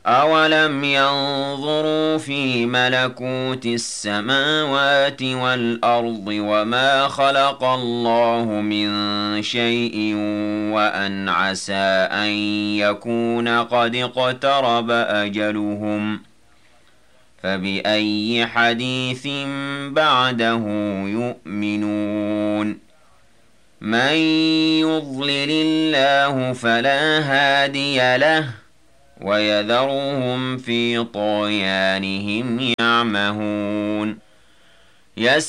أَوَلَمْ يَنظُرُوا فِي مَلَكُوتِ السَّمَاوَاتِ وَالْأَرْضِ وَمَا خَلَقَ اللَّهُ مِن شَيْءٍ وَأَنْ عَسَىٰ أَن يَكُونَ قَدِ اقْتَرَبَ أَجَلُهُمْ ۖ فَبِأَيِّ حَدِيثٍ بَعْدَهُ يُؤْمِنُونَ مَن يُضْلِلِ اللَّهُ فَلَا هَادِيَ لَهُ وَيَذَرُهُمْ فِي طُغْيَانِهِمْ يَعْمَهُونَ